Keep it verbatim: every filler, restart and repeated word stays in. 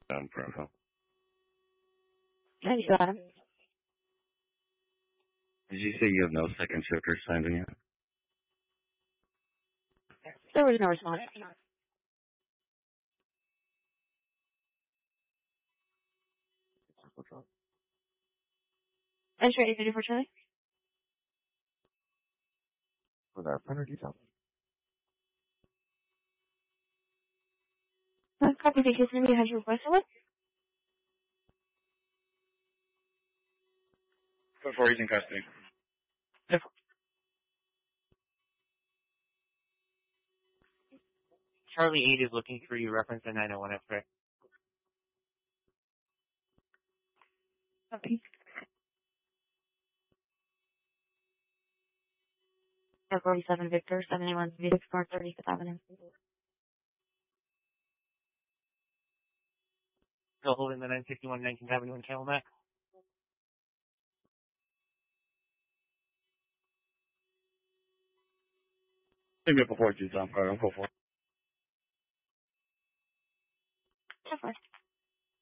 Down profile. I you got him. Did you say you have no second shifter signed in yet? There was no response. Entry eight fifty for Charlie. For that printer detail. Uh, copy the case maybe has you requested it. Before he's in custody. Yep. Charlie eight is looking for you, reference the nine oh one X-ray. Okay. Air forty-seven Victor, seventy-one Phoenix Park, thirty-fifth Avenue. Still holding the nine sixty-one nineteenth Avenue in Camelback. Give me a before two, Tom. All right, I'll go for it. That's fine.